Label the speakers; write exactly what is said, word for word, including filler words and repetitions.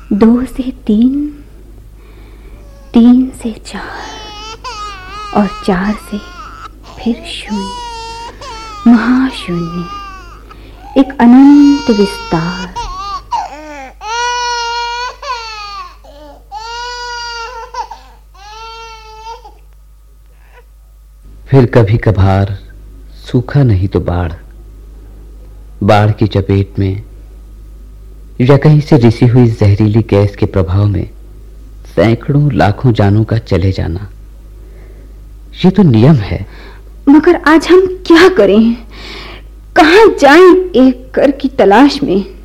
Speaker 1: दो से तीन, तीन से चार और चार से फिर शून्य, महाशून्य, एक अनंत विस्तार।
Speaker 2: फिर कभी कभार सूखा नहीं तो बाढ़, बाढ़ की चपेट में या कहीं से रिसी हुई जहरीली गैस के प्रभाव में सैकड़ों लाखों जानों का चले जाना, ये तो नियम है।
Speaker 1: मगर आज हम क्या करें? कहां जाएं एक कर की तलाश में?